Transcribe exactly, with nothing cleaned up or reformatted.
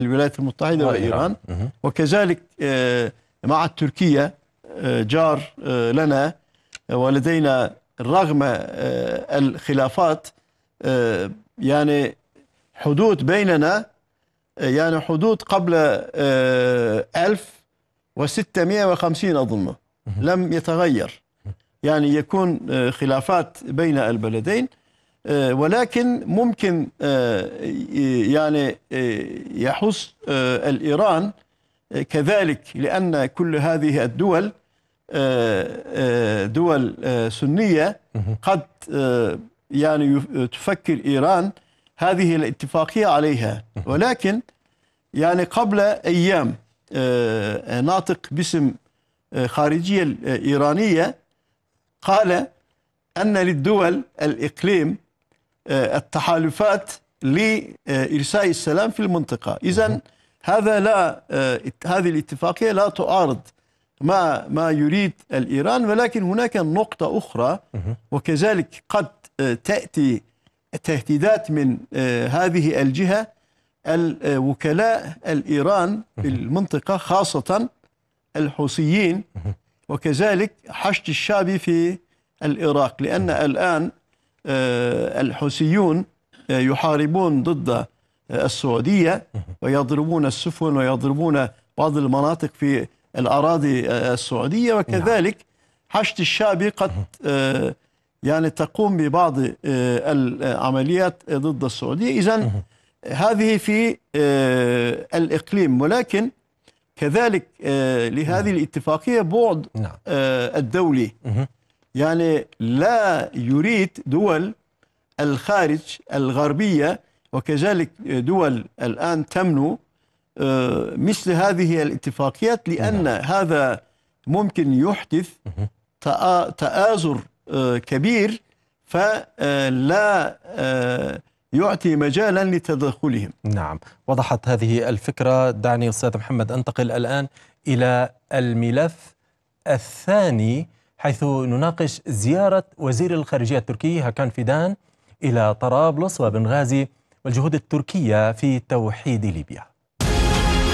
الولايات المتحدة وإيران، وكذلك مع تركيا جار لنا، ولدينا رغم الخلافات يعني حدود بيننا، يعني حدود قبل ألف وستمائة وخمسين أظن لم يتغير، يعني يكون خلافات بين البلدين، ولكن ممكن يعني يحث الإيران كذلك، لأن كل هذه الدول دول سنية، قد يعني تفكر إيران هذه الاتفاقية عليها. ولكن يعني قبل أيام ناطق باسم خارجية الإيرانية قال أن للدول الإقليم التحالفات لإرساء السلام في المنطقة. إذن هذا لا هذه الاتفاقية لا تعارض ما ما يريد الإيران، ولكن هناك نقطة أخرى، وكذلك قد تأتي تهديدات من هذه الجهة الوكلاء الإيران في المنطقة، خاصة الحوثيين، وكذلك حشد الشعبي في العراق، لأن الآن الحوثيون يحاربون ضد السعودية ويضربون السفن ويضربون بعض المناطق في الأراضي السعودية، وكذلك حشد الشعبي قد يعني تقوم ببعض العمليات ضد السعودية. إذن هذه في الإقليم، ولكن كذلك لهذه الاتفاقية بعد الدولي، يعني لا يريد دول الخارج الغربية وكذلك دول الآن تمنو مثل هذه الاتفاقيات، لأن هذا ممكن يحدث تآزر كبير، فلا يعطي مجالا لتدخلهم. نعم، وضحت هذه الفكرة. دعني أستاذ محمد أنتقل الآن إلى الملف الثاني، حيث نناقش زيارة وزير الخارجية التركي هاكان فيدان إلى طرابلس وبنغازي والجهود التركية في توحيد ليبيا.